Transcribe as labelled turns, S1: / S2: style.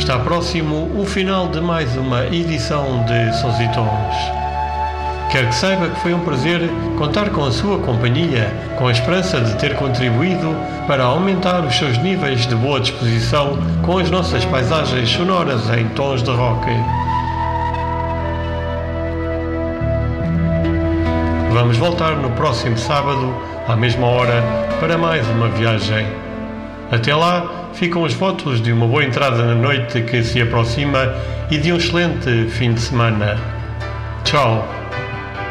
S1: Está próximo o final de mais uma edição de Sons e Tons. Quero que saiba que foi um prazer contar com a sua companhia, com a esperança de ter contribuído para aumentar os seus níveis de boa disposição com as nossas paisagens sonoras em tons de rock. Vamos voltar no próximo sábado, à mesma hora, para mais uma viagem. Até lá, ficam os votos de uma boa entrada na noite que se aproxima e de um excelente fim de semana. Tchau!